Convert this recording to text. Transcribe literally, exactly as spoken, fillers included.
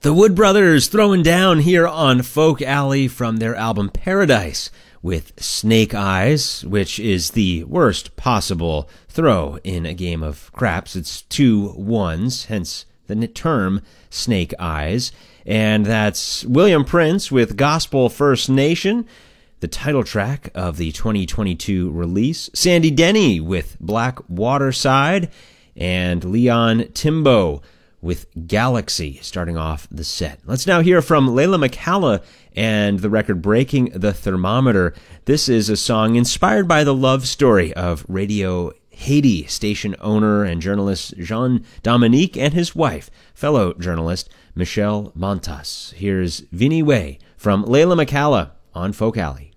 The Wood Brothers throwing down here on Folk Alley from their album Paradise with Snake Eyes, which is the worst possible throw in a game of craps. It's two ones, hence the term Snake Eyes. And that's William Prince with Gospel First Nation, the title track of the twenty twenty-two release. Sandy Denny with Black Waterside, and Leon Timbo with Galaxy, starting off the set. Let's now hear from Layla McCalla and the record Breaking the Thermometer. This is a song inspired by the love story of Radio Haiti station owner and journalist Jean Dominique and his wife, fellow journalist Michelle Montas. Here's Vinnie Way from Layla McCalla on Folk Alley.